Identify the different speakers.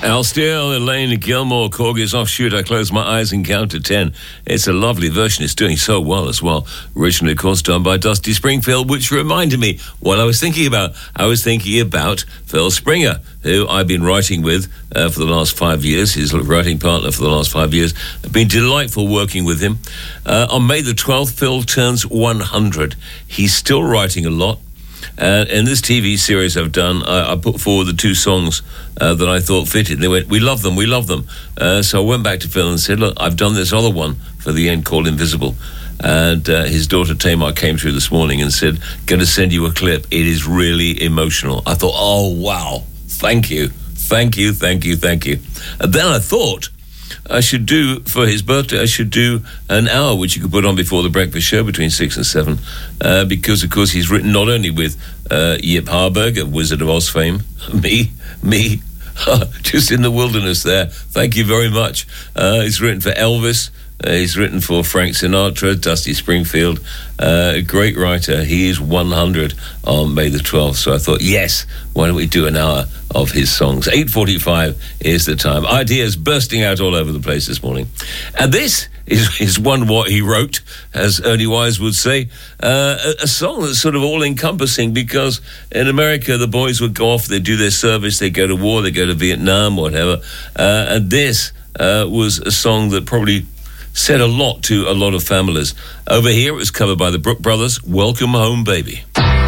Speaker 1: Al Steele, Elaine Gilmore, Corgis Offshoot, I Close My Eyes and Count to 10. It's a lovely version. It's doing so well as well. Originally, of course, done by Dusty Springfield, which reminded me what I was thinking about. I was thinking about Phil Springer, who I've been writing with for the last 5 years. His writing partner for the last 5 years. It's been delightful working with him. On May the 12th, Phil turns 100. He's still writing a lot. In this TV series I've done, I put forward the two songs that I thought fitted. They went, we love them. So I went back to Phil and said, look, I've done this other one for the end called Invisible. And his daughter Tamar came through this morning and said, going to send you a clip. It is really emotional. I thought, oh, wow, thank you. And then I thought, I should do, for his birthday, I should do an hour, which you could put on before the breakfast show between 6 and 7, because, of course, he's written not only with Yip Harburg of Wizard of Oz fame, me, just in the wilderness there. Thank you very much. He's written for Elvis. He's written for Frank Sinatra, Dusty Springfield, a great writer. He is 100 on May the 12th. So I thought, yes, why don't we do an hour of his songs? 8:45 is the time. Ideas bursting out all over the place this morning. And this is one what he wrote, as Ernie Wise would say, a song that's sort of all-encompassing, because in America, the boys would go off, they'd do their service, they'd go to war, they'd go to Vietnam, whatever. And this was a song that probably said a lot to a lot of families. Over here, it was covered by the Brook Brothers, Welcome Home, Baby.